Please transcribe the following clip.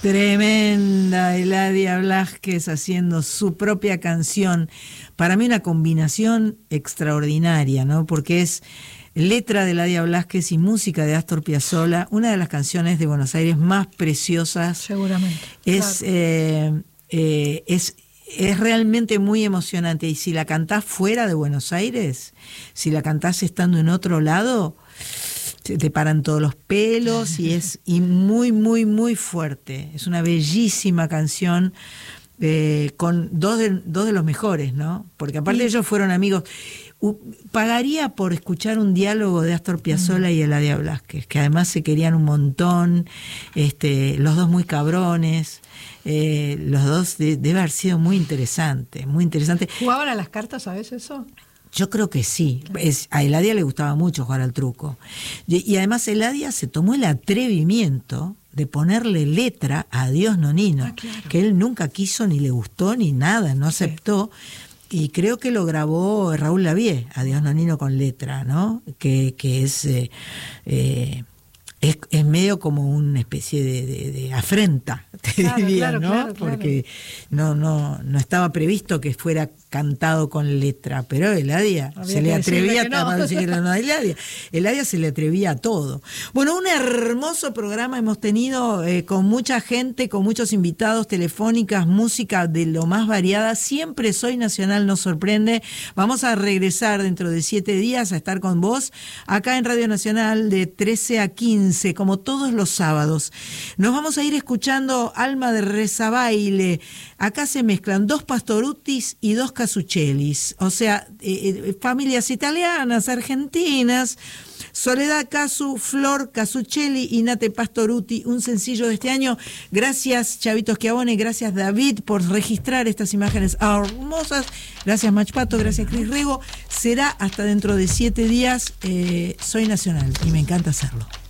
Tremenda Eladia Blasquez haciendo su propia canción. Para mí una combinación extraordinaria, ¿no? Porque es letra de Eladia Blasquez y música de Astor Piazzolla, una de las canciones de Buenos Aires más preciosas. Seguramente. Es, claro. Es realmente muy emocionante. Y si la cantás fuera de Buenos Aires, si la cantás estando en otro lado, te paran todos los pelos y muy, muy, muy fuerte. Es una bellísima canción con dos de los mejores, ¿no? Porque aparte ellos fueron amigos. Pagaría por escuchar un diálogo de Astor Piazzolla y Eladia Blasquez, que además se querían un montón, los dos muy cabrones, los dos debe haber sido muy interesante, muy interesante. ¿Jugaban a las cartas, sabes eso? Yo creo que sí. Claro. A Eladia le gustaba mucho jugar al truco. Y además Eladia se tomó el atrevimiento de ponerle letra a Adiós Nonino, claro. que él nunca quiso ni le gustó ni nada, no aceptó. Y creo que lo grabó Raúl Lavie, Adiós Nonino con letra, ¿no? Que es medio como una especie de afrenta, te diría, ¿no? Claro, porque no estaba previsto que fuera cantado con letra, pero Eladia se le atrevía Eladia se le atrevía a todo. Bueno, un hermoso programa hemos tenido con mucha gente, con muchos invitados, telefónicas, música de lo más variada. Siempre Soy Nacional nos sorprende. Vamos a regresar dentro de 7 días a estar con vos acá en Radio Nacional de 13 a 15, como todos los sábados. Nos vamos a ir escuchando Alma de Rezabaile. Acá se mezclan 2 Pastoruttis y 2 Casuccellis, o sea, familias italianas, argentinas. Soledad Casu, Flor Casuccelli y Nate Pastorutti, un sencillo de este año. Gracias Chavito Schiavone, gracias David por registrar estas imágenes hermosas. Gracias Machpato, gracias Cris Rego. Será hasta dentro de 7 días. Soy Nacional y me encanta hacerlo.